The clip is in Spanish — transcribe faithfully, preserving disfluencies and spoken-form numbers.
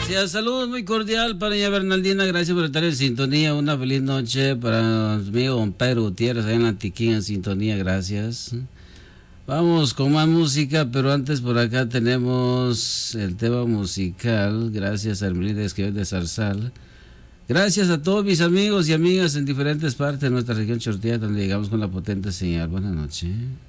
Gracias, saludos muy cordial para ella Bernaldina, gracias por estar en sintonía, una feliz noche para mi amigo don Pedro Gutiérrez, allá en la Tiquín en sintonía, gracias. Vamos con más música, pero antes por acá tenemos el tema musical, gracias a Hermelita Esquivel de Zarzal. Gracias a todos mis amigos y amigas en diferentes partes de nuestra región chortilla, donde llegamos con la potente señal. Buenas noches.